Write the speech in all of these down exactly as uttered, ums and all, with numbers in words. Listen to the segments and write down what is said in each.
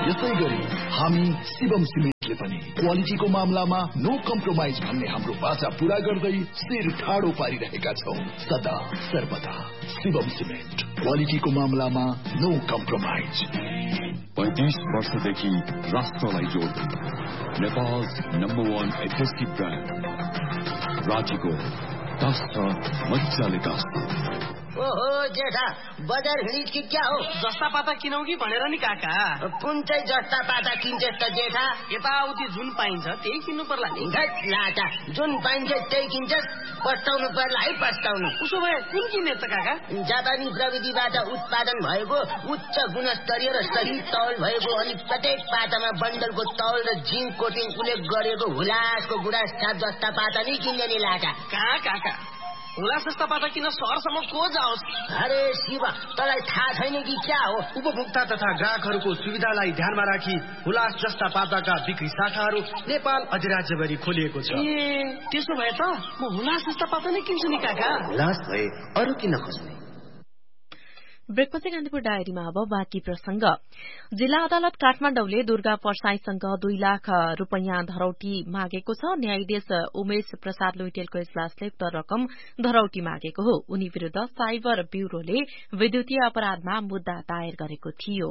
यसैगरी हामी शिवम सिमेन्टले पनि क्वालिटीको मामलामा नो कम्प्रोमाइज भन्ने हाम्रो बाचा पूरा गर्दै शिर ठाडो पारिरहेका छौं सदा सर्वदा। शिवम सिमेन्ट, क्वालिटीको मामलामा नो कम्प्रोमाइज। पैंतीस वर्षदेखि राष्ट्रलाई जोड्दै नेपाल नम्बर वान एथेस्टिक ब्रान्ड राजीको दस छ मजाले दस। ओहो जेठा, बजार हिँडिस् कि क्या हो? जस्ता पाता किनौ कि भनेर नि काका। कुन चाहिँ जस्ता पाता किन्छस् त जेठा? यताउति जुन पाइन्छ त्यही किन्नु पर्ला नि। लाटा, जुन पाइन्छ त्यही किन्छस्? पस्ताउनु पर्ला है पस्ताउनु। उसो भए कुन किन्ने त काका? जापानी प्रविधिबाट उत्पादन भएको उच्च गुणस्तरीय र सही तौल भएको अनि प्रत्येक पातामा बन्डलको तौल र जिङ्क कोटिङ उल्लेख गरेको हुलासको गुडाँस छाप जस्ता पाता नै किन्ने नि लाटा। कहाँ काका, हुलास जस्ता पाता किन सहरसम्म को जाओस्? अरे शिव, तँलाई थाहा छैन कि क्या हो? उपभोक्ता तथा ग्राहकहरूको सुविधालाई ध्यानमा राखी हुलास जस्ता पाताका बिक्री शाखाहरू नेपाल अधिराज्यभरि खोलिएको छ। ए, त्यसो भए त म हुलास जस्ता पाता नै किन्छु नि काका। हुलास भए अरू किन खोज्ने? ब्रेकपछि कान्तिपुर डायरीमा अब बाँकी प्रसंग। जिल्ला अदालत काठमाडौँले दुर्गा परसाईसँग दुई लाख रूपियाँ धरौटी मागेको छ। न्यायाधीश उमेश प्रसाद लुइटेलको इजलासले उक्त रकम धरौटी मागेको हो। उनी विरूद्ध साइबर ब्यूरोले विद्युतीय अपराधमा मुद्दा दायर गरेको थियो।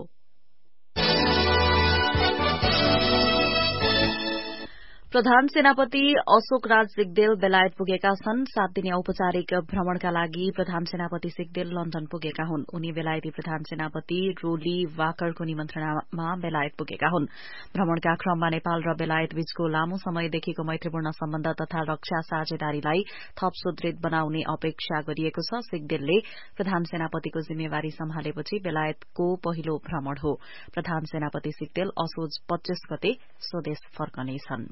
प्रधान सेनापति अशोक राज सिग्देल बेलायत पुगेका छन्। सात दिने औपचारिक भ्रमणका लागि प्रधान सेनापति सिग्देल लण्डन पुगेका हुन्। उनी बेलायती प्रधान सेनापति रोली वाकरको निमन्त्रणामा बेलायत पुगेका हुन्। भ्रमणका क्रममा नेपाल र बेलायत बीचको लामो समयदेखिको मैत्रीपूर्ण सम्बन्ध तथा रक्षा साझेदारीलाई थप सुदृढ़ बनाउने अपेक्षा गरिएको छ। सिग्देलले प्रधान सेनापतिको जिम्मेवारी सम्हालेपछि बेलायतको पहिलो भ्रमण हो। प्रधान सेनापति सिग्देल असोज पच्चीस गते स्वदेश फर्कनेछन्।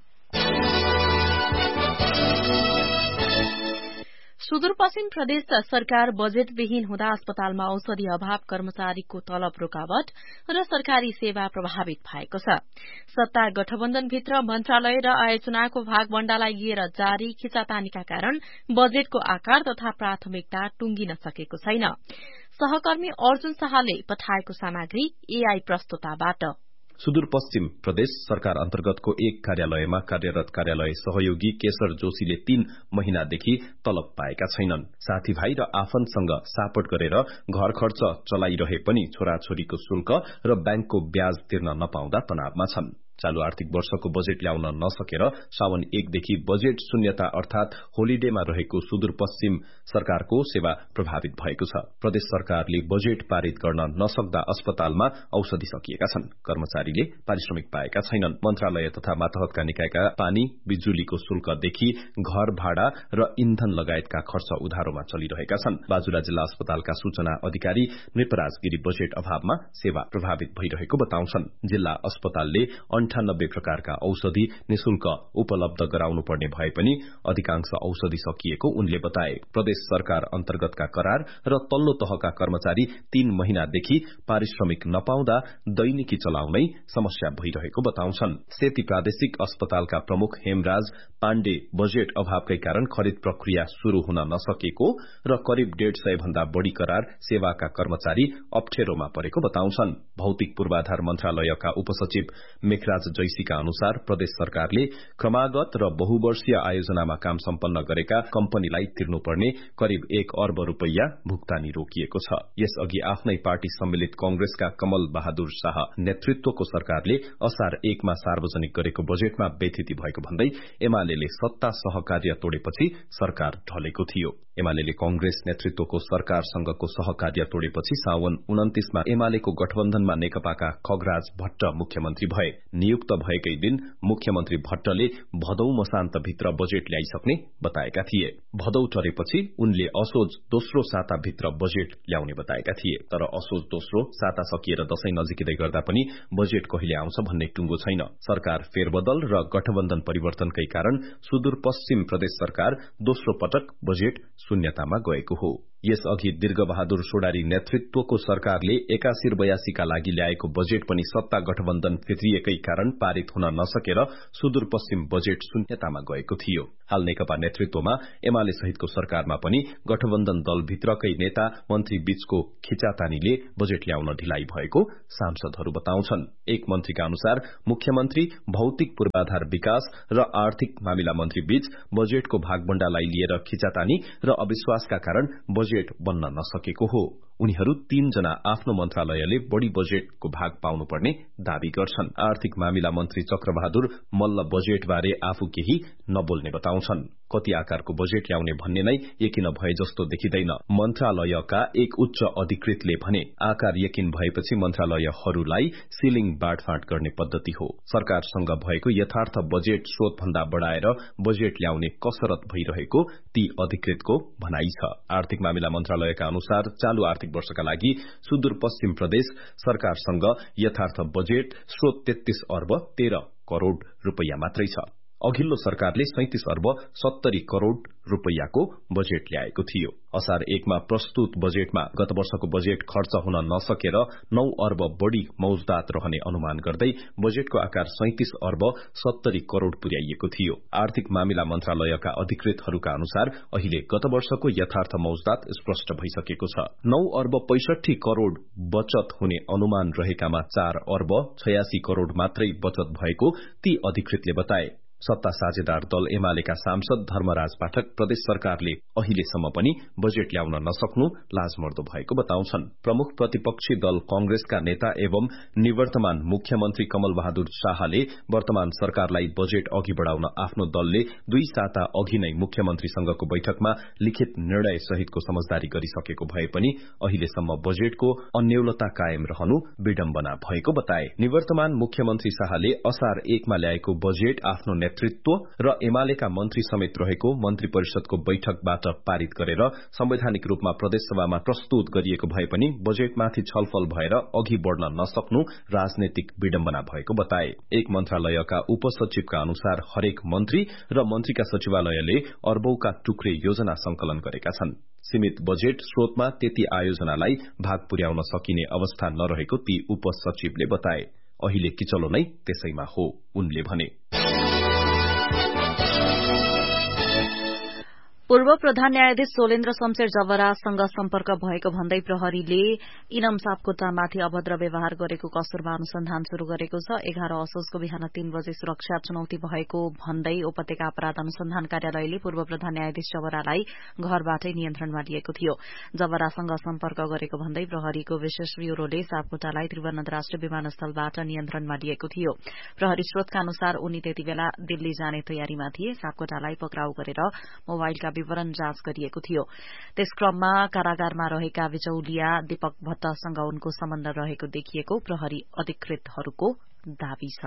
सुदूरपश्चिम प्रदेश सरकार बजेटविहीन हुँदा अस्पतालमा औषधि अभाव, कर्मचारीको तलब रोकावट र सरकारी सेवा प्रभावित भएको छ। सत्ता गठबन्धनभित्र मन्त्रालय र आयोजनाको भागवण्डालाई लिएर जारी खिचातानीका कारण बजेटको आकार तथा प्राथमिकता टुंगिन सकेको छैन। सहकर्मी अर्जुन शाहले पठाएको सामग्री एआई प्रस्तुताबाट। सुदूरपश्चिम प्रदेश सरकार अन्तर्गतको एक कार्यालयमा कार्यरत कार्यालय सहयोगी केशर जोशीले तीन महिनादेखि तलब पाएका छैनन्। साथीभाइ र आफन्तसँग सापट गरेर घर खर्च चलाइरहे पनि छोराछोरीको शुल्क र ब्याङ्कको ब्याज तिर्न नपाउँदा तनावमा छन्। चालू आर्थिक वर्षको बजेट ल्याउन नसकेर साउन एकदेखि बजेट शून्यता अर्थात होलिडेमा रहेको सुदूरपश्चिम सरकारको सेवा प्रभावित भएको छ। प्रदेश सरकारले बजेट पारित गर्न नसक्दा अस्पतालमा औषधि सकिएका छन्। कर्मचारीले पारिश्रमिक पाएका छैनन्। मन्त्रालय तथा मातहतका निकायका पानी, बिजुलीको शुल्कदेखि घर भाडा र इन्धन लगायतका खर्च उधारोमा चलिरहेका छन्। बाजुरा जिल्ला अस्पतालका सूचना अधिकारी नृपराज गिरी बजेट अभावमा सेवा प्रभावित भइरहेको बताउँछन्। जिल्ला अस्पतालले अन्ठानब्बे प्रकारका औषधि निशुल्क उपलब्ध गराउनु पर्ने भए पनि अधिकांश औषधि सकिएको उनले बताए। प्रदेश सरकार अन्तर्गतका करार र तल्लो तहका कर्मचारी तीन महिनादेखि पारिश्रमिक नपाउँदा दैनिकी चलाउनै समस्या भइरहेको बताउँछन्। सेती प्रादेशिक अस्पतालका प्रमुख हेमराज पाण्डे बजेट अभावकै कारण खरिद प्रक्रिया शुरू हुन नसकेको र करिब डेढ़ सय भन्दा बढ़ी करार सेवाका कर्मचारी अप्ठ्यारोमा परेको बताउँछन्। भौतिक पूर्वाधार मन्त्रालयका उपसचिव मेखराज जैसीका अनुसार प्रदेश सरकारले क्रमागत र बहुवर्षीय आयोजनामा काम सम्पन्न गरेका कम्पनीलाई तिर्नुपर्ने करिब एक अर्ब रूपैयाँ भुक्तानी रोकिएको छ। यसअघि आफ्नै पार्टी सम्मिलित कंग्रेसका कमल बहादुर शाह नेतृत्वको सरकारले असार एकमा सार्वजनिक गरेको बजेटमा बेथिति भएको भन्दै एमाले सत्ता सहकार्य तोडेपछि सरकार ढलेको थियो। एमाले कंग्रेस नेतृत्वको सरकारसँगको सहकार्य तोडेपछि साउन उन्तिसमा एमालेको गठबन्धनमा नेकपाका खगराज भट्ट मुख्यमन्त्री भए। नियुक्त भएकै दिन मुख्यमन्त्री भट्टले भदौ मसान्तभित्र बजेट ल्याइसक्ने बताएका थिए। भदौ टरेपछि उनले असोज दोस्रो साताभित्र बजेट ल्याउने बताएका थिए। तर असोज दोस्रो साता सकिएर दशैं नजिकै गर्दा पनि बजेट कहिले आउँछ भन्ने टुंगो छैन। सरकार फेरबदल र गठबन्धन परिवर्तनकै कारण सुदूरपश्चिम प्रदेश सरकार दोस्रो पटक बजेट शून्यतामा गएको हो। यसअघि दीर्घबहादुर सोडारी नेतृत्वको सरकारले एकासी बयासीका लागि ल्याएको बजेट पनि सत्ता गठबन्धन फित्रिएकै कारण पारित हुन नसकेर सुदूरपश्चिम बजेट शून्यतामा गएको थियो। हाल नेकपा नेतृत्वमा एमाले सहितको सरकारमा पनि गठबन्धन दलभित्रकै नेता मन्त्री बीचको खिचातानीले बजेट ल्याउन ढिलाइ भएको सांसदहरू बताउँछन्। एक मन्त्रीका अनुसार मुख्यमन्त्री, भौतिक पूर्वाधार विकास र आर्थिक मामिला मन्त्री बीच बजेटको भागबण्डालाई लिएर खिचातानी र अविश्वासका कारण बजेट बन्न नसकेको हो। उनीहरू तीनजना आफ्नो मन्त्रालयले बढ़ी बजेटको भाग पाउनुपर्ने दावी गर्छन्। आर्थिक मामिला मन्त्री चक्रबहादुर मल्ल बजेटबारे आफू केही नबोल्ने बताउँछन्। कति आकारको बजेट ल्याउने भन्ने नै यकिन भए जस्तो देखिँदैन। मन्त्रालयका एक उच्च अधिकृतले भने आकार यकिन भएपछि मन्त्रालयहरूलाई सिलिङ बाँडफाँड गर्ने पद्धति हो। सरकारसँग भएको यथार्थ बजेट स्रोतभन्दा बढ़ाएर बजेट ल्याउने कसरत भइरहेको ती अधिकृतको भनाइ छ। आर्थिक मामिला मन्त्रालयका अनुसार चालू आर्थिक वर्षका लागि सुदूरपश्चिम प्रदेश सरकारसँग यथार्थ बजेट स्रोत तेत्तीस अर्ब तेह्र करोड़ रूपैयाँ मात्रै छ। अघिल्लो सरकारले सैंतिस अर्ब सत्तरी करोड़ रूपैयाँको बजेट ल्याएको थियो। असार एकमा प्रस्तुत बजेटमा गत वर्षको बजेट खर्च हुन नसकेर नौ अर्ब बढ़ी मौजदात रहने अनुमान गर्दै बजेटको आकार सैंतिस अर्ब सत्तरी करोड़ पुर्याइएको थियो। आर्थिक मामिला मन्त्रालयका अधिकृतहरूका अनुसार अहिले गत वर्षको यथार्थ मौजदात स्पष्ट भइसकेको छ। नौ अर्ब पैंसठी करोड़ बचत हुने अनुमान रहेकामा चार अर्ब छयासी करोड़ मात्रै बचत भएको ती अधिकृतले बताए। सत्ता साझेदार दल एमालेका सांसद धर्मराज पाठक प्रदेश सरकारले अहिलेसम्म पनि बजेट ल्याउन नसक्नु लाजमर्दो भएको बताउँछन्। प्रमुख प्रतिपक्षी दल कांग्रेसका नेता एवं निवर्तमान मुख्यमन्त्री कमल बहादुर शाहले वर्तमान सरकारलाई बजेट अघि बढ़ाउन आफ्नो दलले दुई साता अघि नै मुख्यमन्त्रीसँगको बैठकमा लिखित निर्णय सहितको समझदारी गरिसकेको भए पनि अहिलेसम्म बजेटको अन्यौलता कायम रहनु विडम्बना भएको बताए। निवर्तमान मुख्यमन्त्री शाहले असार एकमा ल्याएको बजेट आफ्नो नेतृत्व र एमालेका मन्त्री समेत रहेको मन्त्री परिषदको बैठकबाट पारित गरेर संवैधानिक रूपमा प्रदेशसभामा प्रस्तुत गरिएको भए पनि बजेटमाथि छलफल भएर अघि बढ़न नसक्नु राजनैतिक विडम्बना भएको बताए। एक मन्त्रालयका उपसचिवका अनुसार हरेक मन्त्री र मन्त्रीका सचिवालयले अर्बौंका टुक्रे योजना संकलन गरेका छन्। सीमित बजेट स्रोतमा त्यति आयोजनालाई भाग पुर्याउन सकिने अवस्था नरहेको ती उपसचिवले बताए। अहिले किचलो नै त्यसैमा हो उनले भने। पूर्व प्रधान न्यायाधीश सोलेन्द्र शमशेर जवरासँग सम्पर्क भएको भन्दै प्रहरीले इनम सापकोटामाथि अभद्र व्यवहार गरेको कसुरमा अनुसन्धान शुरू गरेको छ। एघार असोजको बिहान तीन बजे सुरक्षा चुनौती भएको भन्दै उपत्यका अपराध अनुसन्धान कार्यालयले पूर्व प्रधान न्यायाधीश जवरालाई घरबाटै नियन्त्रणमा लिएको थियो। जवरासँग सम्पर्क गरेको भन्दै प्रहरीको विशेष ब्यूरोले सापकोटालाई त्रिभुवन अन्तर्राष्ट्रिय विमानस्थलबाट नियन्त्रणमा लिएको थियो। प्रहरी स्रोतका अनुसार उनी त्यतिबेला दिल्ली जाने तयारीमा थिए। सापकोटालाई पक्राउ गरेर मोबाइलका विवरण जाँच गरिएको थियो। त्यस क्रममा कारागारमा रहेका बिचौलिया दीपक भट्टसँग उनको सम्बन्ध रहेको देखिएको प्रहरी अधिकृतहरूको दावी छ।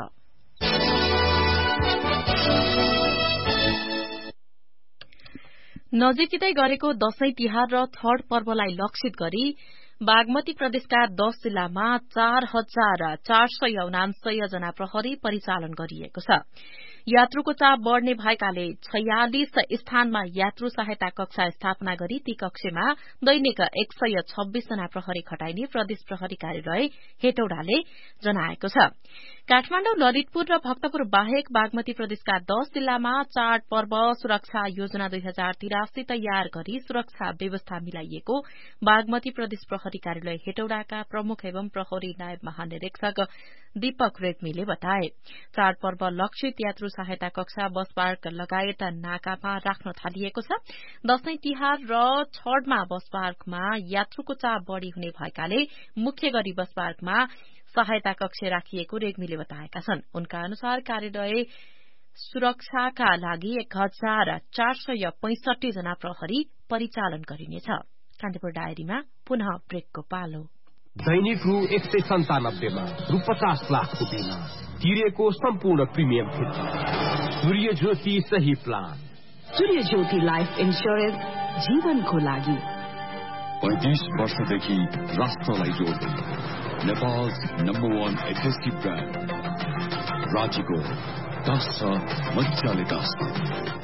नजिकै गरेको दशैं तिहार र छठ पर्वलाई लक्षित गरी बागमती प्रदेशका दश जिल्लामा चार हजार चार सय उनान्सय जना प्रहरी परिचालन गरिएको छ। यात्रुको चाप बढ़ने भएकाले छयालिस स्थानमा यात्रु सहायता कक्षा स्थापना गरी ती कक्षमा दैनिक एक सय छब्बीस जना प्रहरी खटाइने प्रदेश प्रहरी कार्यालय हेटौडाले जनाएको छ। काठमाण्डु, ललितपुर र भक्तपुर बाहेक बागमती प्रदेशका दश जिल्लामा चाड पर्व सुरक्षा योजना दुई हजार तिरासी तयार गरी सुरक्षा व्यवस्था मिलाइएको बागमती प्रदेश प्रहरी कार्यालय हेटौडाका प्रमुख एवं प्रहरी नायब महानिरीक्षक दीपक रेग्मीले बताए। चाड पर्व लक्षित यात्रु सहायता कक्षा, बस पार्क लगायत नाकामा राख्न थालिएको छ। दशैं तिहार र छठमा बस पार्कमा यात्रुको चाप बढ़ी हुने भएकाले मुख्य गरी बस पार्कमा सहायता कक्ष राखिएको रेग्मीले बताएका छन्। उनका अनुसार कार्यालय सुरक्षाका लागि एक हजार चार सय पैंसठी जना प्रहरी परिचालन गरिनेछ। कान्तिपुर डायरीमा पुनः ब्रेकको पालो। दैनिक रु एक सय सन्तानब्बेमा रु पचास लाखको बिमा तिरेको सम्पूर्ण प्रिमियम फिर्ता। सूर्य ज्योति सही प्लान। सूर्य ज्योति लाइफ इन्स्योरेन्स जीवनको लागि पैंतीस वर्षदेखि राष्ट्रलाई जोड्दै Nepal's number one adhesive brand राजीको दस मजाले दस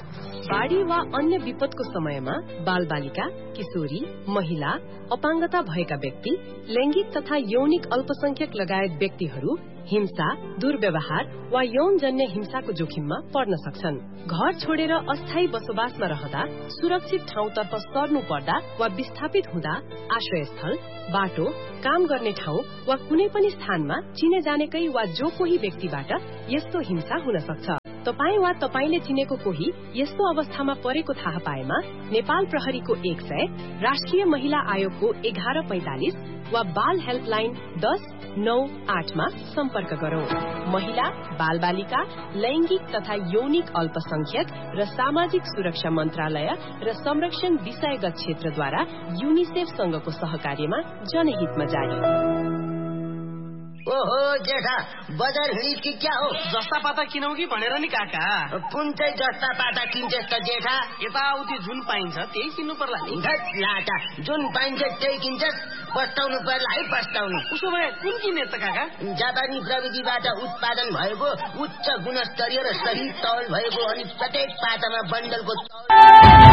बाढ़ी वा अन्य विपदको समयमा बालबालिका, किशोरी, महिला, अपाङ्गता भएका व्यक्ति, लैंगिक तथा यौनिक अल्पसंख्यक लगायत व्यक्तिहरू हिंसा, दुर्व्यवहार वा यौनजन्य हिंसाको जोखिममा पर्न सक्छन्। घर छोडेर अस्थायी बसोबासमा रहँदा, सुरक्षित ठाउँतर्फ सर्नु पर्दा वा विस्थापित हुँदा आश्रयस्थल, बाटो, काम गर्ने ठाउँ वा कुनै पनि स्थानमा चिने जानेकै वा जो कोही व्यक्तिबाट यस्तो हिंसा हुन सक्छ। तपाई वा तपाईले चिनेको कोही यस्तो अवस्थामा परेको थाहा पाएमा नेपाल प्रहरीको एक सय, राष्ट्रिय महिला आयोगको एघार पैंतालिस वा बाल हेल्पलाइन दस नौ आठमा सम्पर्क गरौं। महिला, बाल बालिका, लैंगिक तथा यौनिक अल्पसंख्यक र सामाजिक सुरक्षा मन्त्रालय र संरक्षण विषयगत क्षेत्रद्वारा यूनिसेफ संघको सहकार्यमा जनहितमा जारी। ओहो जेठा, बजार हिँडिस कि क्या हो? जस्ता पाता किनौ कि भनेर नि काका। कुन चाहिँ जस्ता पाता किन्छस् त जेठा? यताउति जुन पाइन्छ त्यही किन्नु पर्ला नि। धत लाटा, जुन पाइन्छ त्यही किन्छस्? पस्ताउनु पर्ला है, पस्ताउनु। उसो भए कुन किने त काका? जापानी प्रविधिबाट उत्पादन भएको उच्च गुणस्तरीय र सही तौल भएको अनि प्रत्येक पातामा बन्डलको